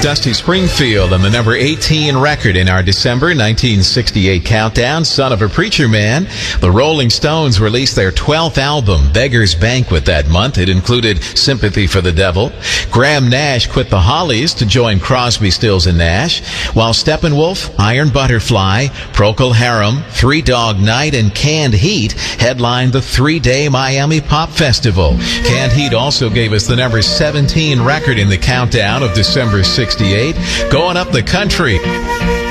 Dusty Springfield and the number 18 record in our December 1968 countdown, Son of a Preacher Man. The Rolling Stones released their 12th album, Beggar's Banquet, that month. It included Sympathy for the Devil. Graham Nash quit the Hollies to join Crosby, Stills and Nash, while Steppenwolf, Iron Butterfly, Procol Harum, Three Dog Night, and Canned Heat headlined the 3-day Miami Pop Festival. Canned Heat also gave us the number 17 record in the countdown of December 68, going up the country.